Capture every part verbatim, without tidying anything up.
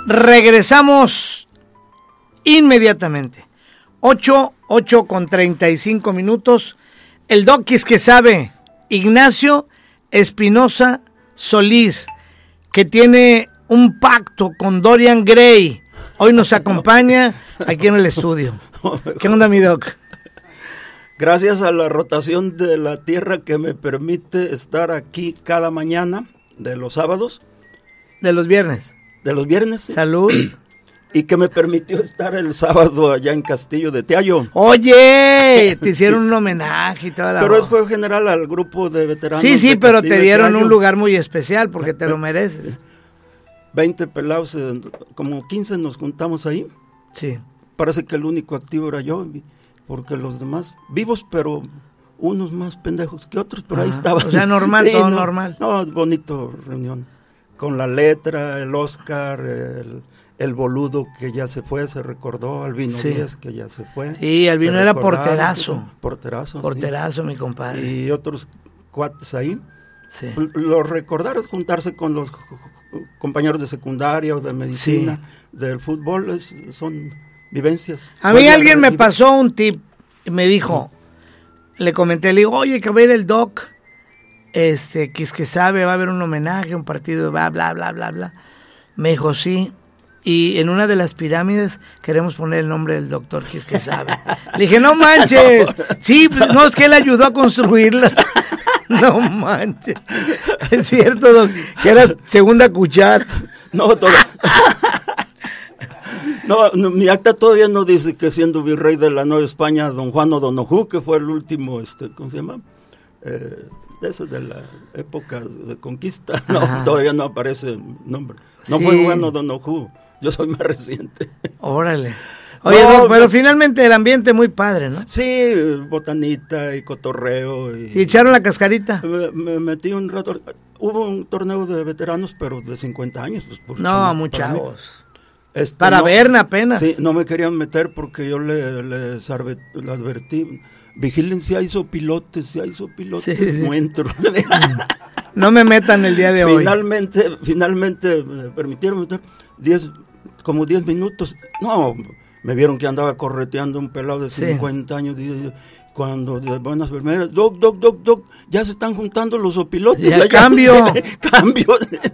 Regresamos inmediatamente. ocho, ocho con treinta y cinco minutos. El doquis que sabe, Ignacio Espinosa Solís, que tiene un pacto con Dorian Gray. Hoy nos acompaña aquí en el estudio. ¿Qué onda, mi doc? Gracias a la rotación de la Tierra que me permite estar aquí cada mañana de los sábados. De los viernes. De los viernes. Sí. Salud. Y que me permitió estar el sábado allá en Castillo de Teallo. Oye, te hicieron sí. un homenaje y toda la... Pero fue general al grupo de veteranos. Sí, sí, de pero Castillo te dieron un lugar muy especial porque te lo mereces. veinte pelados, como quince nos juntamos ahí. Sí. Parece que el único activo era yo, porque los demás, vivos, pero unos más pendejos que otros, pero Ajá. ahí estaban. O sea, normal, sí, todo no, normal. No, bonito reunión. Con la letra, el Oscar, el, el boludo que ya se fue, se recordó, Albino sí. Díaz que ya se fue. Sí, Albino era porterazo. Porterazo. Porterazo, sí. mi compadre. Y otros cuates ahí. Sí. Los recordar es juntarse con los compañeros de secundaria o de medicina, sí. del fútbol, es, son vivencias. A mí alguien me pasó un tip, me dijo, sí. le comenté, le digo, oye, que va a ver el doc, este, que es que sabe, va a haber un homenaje, un partido, bla, bla, bla, bla, bla. Me dijo, sí, y en una de las pirámides queremos poner el nombre del doctor que es que sabe. Le dije, no manches, sí, pues, no, es que él ayudó a construirla. No manches, es cierto, doc, que era segunda cuchara. No, todo. No, no, mi acta todavía no dice que siendo virrey de la Nueva España, don Juan O'Donoghue, que fue el último, este, ¿cómo se llama? Eh, de ese de la época de conquista, no, Ajá. todavía no aparece el nombre. No sí. fue Juan O'Donoghue, yo soy más reciente. Órale. Oye, no, no, pero no, finalmente el ambiente muy padre, ¿no? Sí, botanita y cotorreo. ¿Y, ¿Y echaron la cascarita? Me, me metí un rato, hubo un torneo de veteranos, pero de cincuenta años. Pues, por no, muchachos. Este, para no, Berna apenas. Sí, no me querían meter porque yo le, le, sarve, le advertí, vigilen si hay sopilotes, si hay sopilotes, sí, sí. no entro. No me metan el día de finalmente, hoy. Finalmente me permitieron meter diez, como diez minutos, no... Me vieron que andaba correteando un pelado de cincuenta sí. años, y cuando de buenas primeras, doc, doc, doc, doc, ya se están juntando los opilotes. Ya, cambio. Cambio.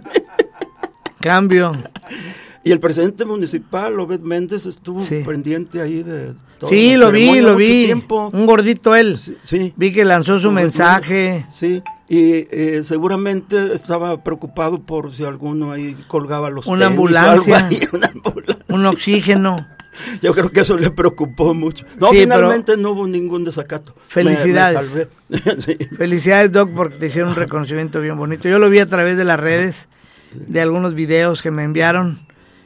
Cambio. Y el presidente municipal, Obed Méndez, estuvo sí. pendiente ahí de todo. Sí, lo vi, lo vi. Tiempo. Un gordito él. Sí, sí. Vi que lanzó su mensaje. Sí. Y eh, seguramente estaba preocupado por si alguno ahí colgaba los una tenis, ambulancia, ahí, una ambulancia, un oxígeno. Yo creo que eso le preocupó mucho. No, sí, finalmente no hubo ningún desacato. Felicidades. Me, me salvé. Sí. Felicidades, Doc, porque te hicieron un reconocimiento bien bonito. Yo lo vi a través de las redes, de algunos videos que me enviaron.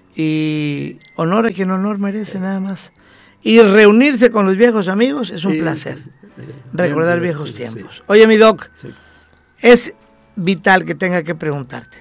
Y honor a quien honor merece, nada más. Y reunirse con los viejos amigos es un sí, placer. Sí, recordar bien, viejos bien, tiempos. Sí. Oye, mi Doc, sí. es vital que tenga que preguntarte.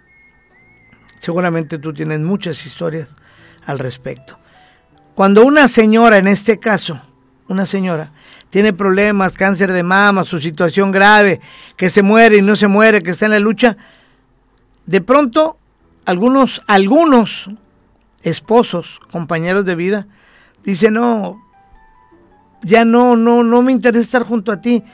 Seguramente tú tienes muchas historias al respecto. Cuando una señora, en este caso, una señora, tiene problemas, cáncer de mama, su situación grave, que se muere y no se muere, que está en la lucha, de pronto, algunos, algunos esposos, compañeros de vida, dicen, no, ya no, no, no me interesa estar junto a ti,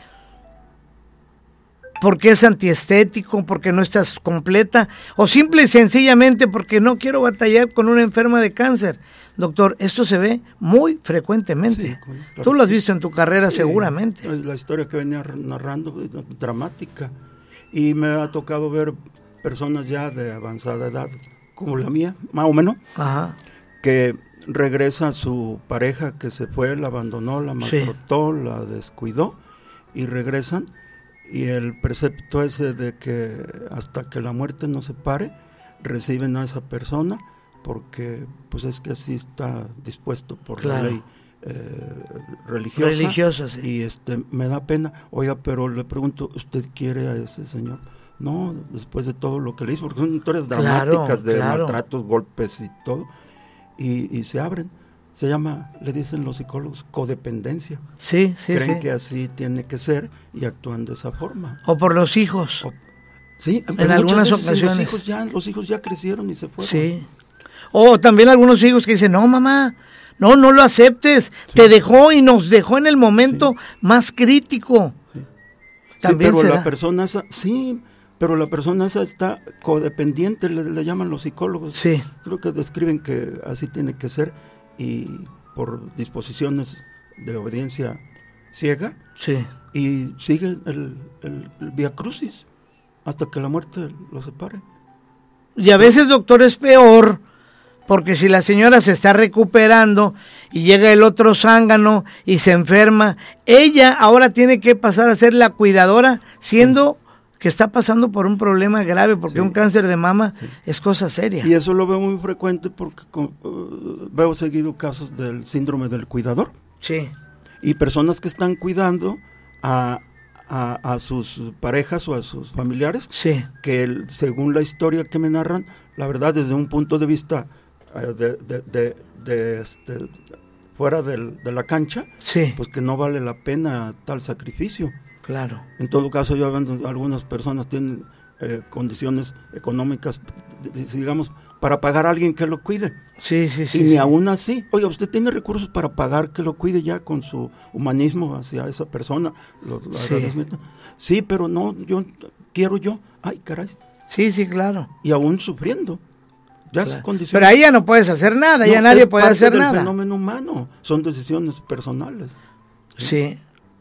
porque es antiestético, porque no estás completa, o simple y sencillamente porque no quiero batallar con una enferma de cáncer. Doctor, esto se ve muy frecuentemente. Sí, claro, tú lo has visto en tu carrera sí, seguramente. La historia que venía narrando es dramática. Y me ha tocado ver personas ya de avanzada edad, como la mía, más o menos, Ajá. que regresa a su pareja que se fue, la abandonó, la maltrató, sí. la descuidó, y regresan. Y el precepto ese de que hasta que la muerte nos separe, reciben a esa persona, porque pues es que así está dispuesto por claro. la ley eh, religiosa. Religiosa, sí. Y este, me da pena, oiga, pero le pregunto, ¿usted quiere a ese señor? No, después de todo lo que le hizo, porque son historias dramáticas claro, de claro. maltratos, golpes y todo, y, y se abren. Se llama, le dicen los psicólogos, codependencia. Sí, sí, Creen sí. que así tiene que ser y actúan de esa forma. O por los hijos. O, sí, en algunas ocasiones. Los hijos, ya, los hijos ya crecieron y se fueron. Sí. O también algunos hijos que dicen, no mamá, no, no lo aceptes, sí. te dejó y nos dejó en el momento sí. más crítico. Sí, también sí pero será. la persona esa, sí, pero la persona esa está codependiente, le, le llaman los psicólogos. Sí. Creo que describen que así tiene que ser y por disposiciones de obediencia ciega. Sí. Y sigue el, el, el vía crucis hasta que la muerte lo separe. Y a veces, doctor, es peor, porque si la señora se está recuperando y llega el otro zángano y se enferma, ella ahora tiene que pasar a ser la cuidadora, siendo sí. que está pasando por un problema grave, porque sí. un cáncer de mama sí. es cosa seria. Y eso lo veo muy frecuente porque uh, veo seguido casos del síndrome del cuidador. Sí. Y personas que están cuidando a, a, a sus parejas o a sus familiares, sí. que el, según la historia que me narran, la verdad desde un punto de vista uh, de, de, de, de este, fuera del, de la cancha, sí. pues que no vale la pena tal sacrificio. Claro. En todo caso, yo veo algunas personas tienen eh, condiciones económicas, digamos, para pagar a alguien que lo cuide. Sí, sí, sí. Y ni sí. aún así, oiga, usted tiene recursos para pagar que lo cuide ya con su humanismo hacia esa persona. Lo, lo sí. sí, pero no, yo quiero yo. Ay, caray. Sí, sí, claro. Y aún sufriendo. Ya claro. es condición. Pero ahí ya no puedes hacer nada, no, ya nadie puede hacer del nada. Es fenómeno humano, son decisiones personales. Sí. sí.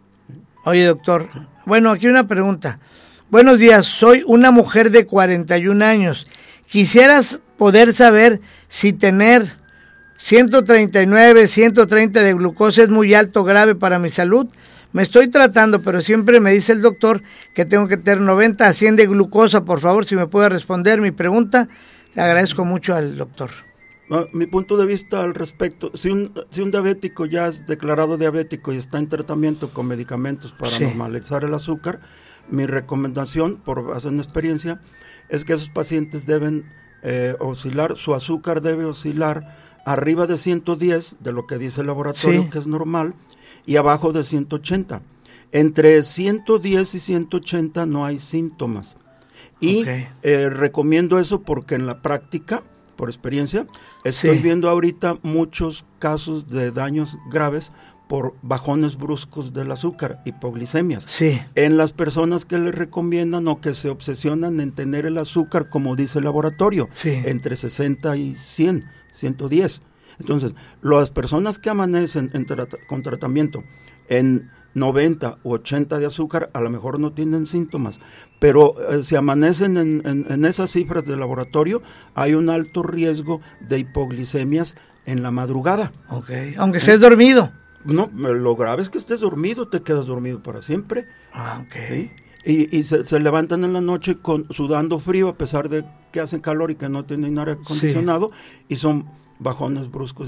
Oye, doctor, bueno, aquí una pregunta. Buenos días, soy una mujer de cuarenta y un años. Quisieras poder saber si tener ciento treinta y nueve, ciento treinta de glucosa es muy alto, grave para mi salud. Me estoy tratando, pero siempre me dice el doctor que tengo que tener noventa a cien de glucosa. Por favor, si me puede responder mi pregunta, le agradezco mucho al doctor. Mi punto de vista al respecto, si un, si un diabético ya es declarado diabético y está en tratamiento con medicamentos para sí. normalizar el azúcar, mi recomendación, por base en experiencia, es que esos pacientes deben eh, oscilar, su azúcar debe oscilar arriba de ciento diez, de lo que dice el laboratorio, sí. que es normal, y abajo de ciento ochenta. Entre ciento diez y ciento ochenta no hay síntomas. Y okay. eh, recomiendo eso porque en la práctica, por experiencia, estoy sí. viendo ahorita muchos casos de daños graves por bajones bruscos del azúcar, hipoglicemias. Sí. En las personas que les recomiendan o que se obsesionan en tener el azúcar, como dice el laboratorio, sí. entre sesenta y cien, ciento diez. Entonces, las personas que amanecen en tra- con tratamiento en noventa u ochenta de azúcar, a lo mejor no tienen síntomas, pero eh, si amanecen en, en, en esas cifras del laboratorio, hay un alto riesgo de hipoglicemias en la madrugada. Okay. Aunque estés ¿Eh? dormido. No, lo grave es que estés dormido, te quedas dormido para siempre. Ah, ok. ¿Sí? Y, y se, se levantan en la noche con, sudando frío, a pesar de que hacen calor y que no tienen aire acondicionado, sí. y son bajones bruscos.